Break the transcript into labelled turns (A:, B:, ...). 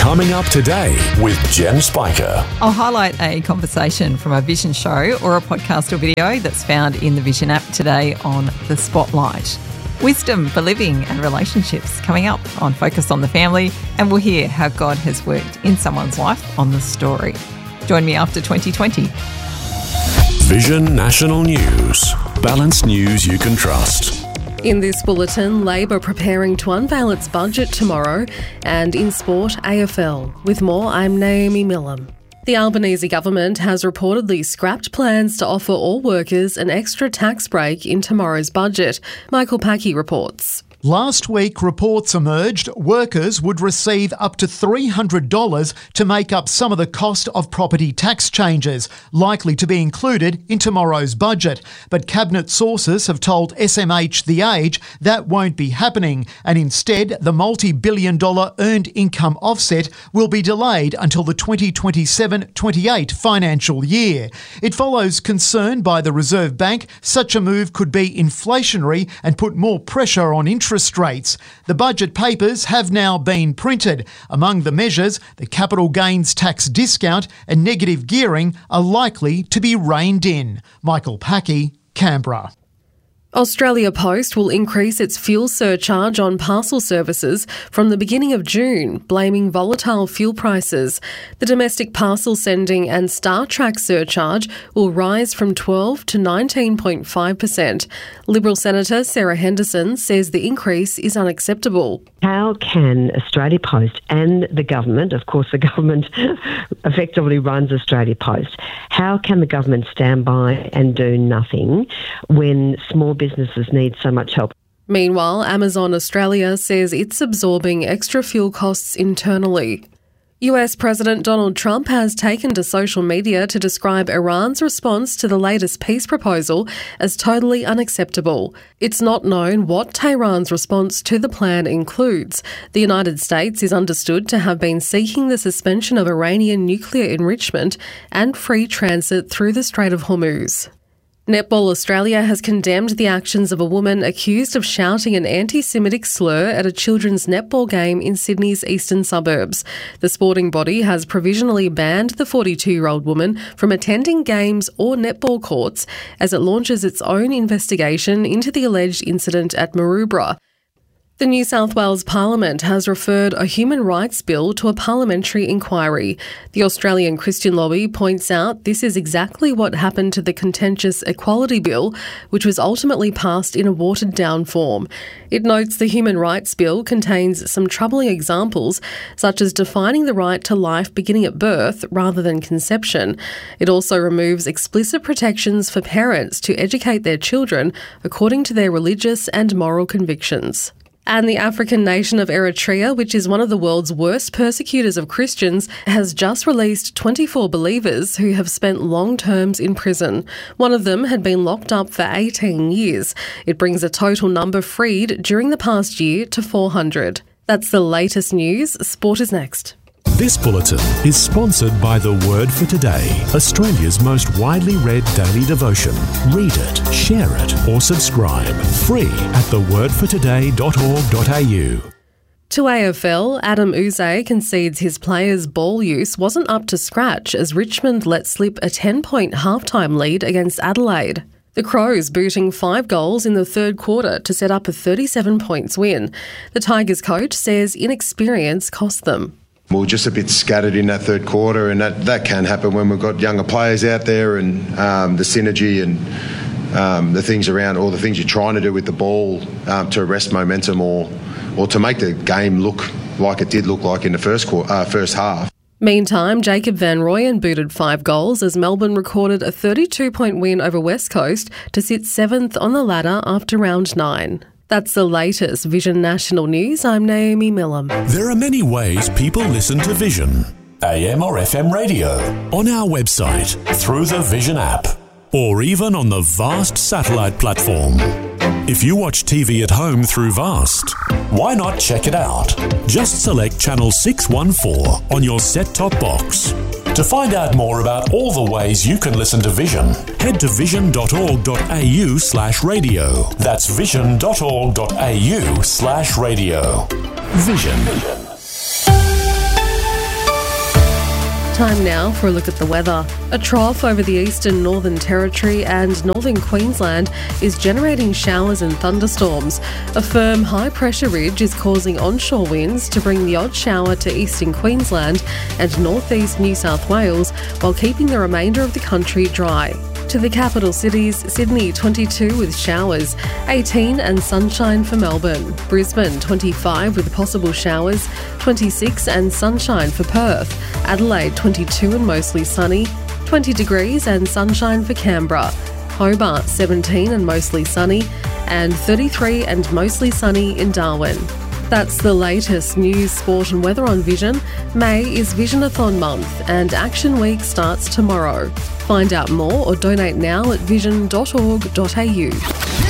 A: Coming up today with Jen Spiker.
B: I'll highlight a conversation from a Vision show or a podcast or video that's found in the Vision app today on The Spotlight. Wisdom for living and relationships coming up on Focus on the Family, and we'll hear how God has worked in someone's life on The Story. Join me after 2020.
A: Vision National News. Balanced news you can trust.
C: In this bulletin, Labor preparing to unveil its budget tomorrow, and in sport, AFL. With more, I'm Naomi Millam. The Albanese government has reportedly scrapped plans to offer all workers an extra tax break in tomorrow's budget. Michael Packey reports.
D: Last week, reports emerged workers would receive up to $300 to make up some of the cost of property tax changes, likely to be included in tomorrow's budget. But Cabinet sources have told SMH The Age that won't be happening, and instead the multi-billion-dollar earned income offset will be delayed until the 2027-28 financial year. It follows concern by the Reserve Bank such a move could be inflationary and put more pressure on interest rates. The budget papers have now been printed. Among the measures, the capital gains tax discount and negative gearing are likely to be reined in. Michael Packey, Canberra.
C: Australia Post will increase its fuel surcharge on parcel services from the beginning of June, blaming volatile fuel prices. The domestic parcel sending and StarTrack surcharge will rise from 12 to 19.5%. Liberal Senator Sarah Henderson says the increase is unacceptable.
E: How can Australia Post and the government, of course the government effectively runs Australia Post, how can the government stand by and do nothing when small businesses need so much help?
C: Meanwhile, Amazon Australia says it's absorbing extra fuel costs internally. US President Donald Trump has taken to social media to describe Iran's response to the latest peace proposal as totally unacceptable. It's not known what Tehran's response to the plan includes. The United States is understood to have been seeking the suspension of Iranian nuclear enrichment and free transit through the Strait of Hormuz. Netball Australia has condemned the actions of a woman accused of shouting an anti-Semitic slur at a children's netball game in Sydney's eastern suburbs. The sporting body has provisionally banned the 42-year-old woman from attending games or netball courts as it launches its own investigation into the alleged incident at Maroubra. The New South Wales Parliament has referred a human rights bill to a parliamentary inquiry. The Australian Christian Lobby points out this is exactly what happened to the contentious Equality Bill, which was ultimately passed in a watered-down form. It notes the human rights bill contains some troubling examples, such as defining the right to life beginning at birth rather than conception. It also removes explicit protections for parents to educate their children according to their religious and moral convictions. And the African nation of Eritrea, which is one of the world's worst persecutors of Christians, has just released 24 believers who have spent long terms in prison. One of them had been locked up for 18 years. It brings the total number freed during the past year to 400. That's the latest news. Sport is next.
A: This bulletin is sponsored by The Word for Today, Australia's most widely read daily devotion. Read it, share it, or subscribe. Free at thewordfortoday.org.au.
C: To AFL, Adam Yze concedes his players' ball use wasn't up to scratch as Richmond let slip a 10-point halftime lead against Adelaide. The Crows booting 5 goals in the third quarter to set up a 37-points win. The Tigers coach says inexperience cost them.
F: We were just a bit scattered in that third quarter, and that can happen when we've got younger players out there, and the synergy and the things around, or the things you're trying to do with the ball to arrest momentum or to make the game look like it did look like in the first half.
C: Meantime, Jacob Van Rooyen booted 5 goals as Melbourne recorded a 32-point win over West Coast to sit 7th on the ladder after round 9. That's the latest Vision National News. I'm Naomi Millam.
A: There are many ways people listen to Vision. AM or FM radio, on our website, through the Vision app, or even on the Vast satellite platform. If you watch TV at home through Vast, why not check it out? Just select channel 614 on your set-top box. To find out more about all the ways you can listen to Vision, head to vision.org.au/radio. That's vision.org.au/radio. Vision.
C: Time now for a look at the weather. A trough over the eastern Northern Territory and northern Queensland is generating showers and thunderstorms. A firm high-pressure ridge is causing onshore winds to bring the odd shower to eastern Queensland and northeast New South Wales, while keeping the remainder of the country dry. To the capital cities, Sydney 22 with showers, 18 and sunshine for Melbourne, Brisbane 25 with possible showers, 26 and sunshine for Perth, Adelaide 22 and mostly sunny, 20 degrees and sunshine for Canberra, Hobart 17 and mostly sunny, and 33 and mostly sunny in Darwin. That's the latest news, sport and weather on Vision. May is Visionathon month and Action Week starts tomorrow. Find out more or donate now at vision.org.au.